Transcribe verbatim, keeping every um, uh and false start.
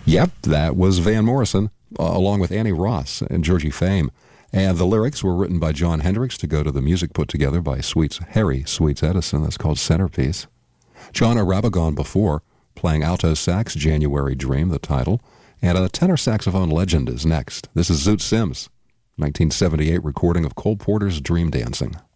Yep, that was Van Morrison, uh, along with Annie Ross and Georgie Fame. And the lyrics were written by Jon Hendricks to go to the music put together by Sweets, Harry Sweets Edison. That's called Centerpiece. John Arabagon before, playing alto sax, January Dream, the title. And a tenor saxophone legend is next. This is Zoot Sims, nineteen seventy-eight recording of Cole Porter's Dream Dancing.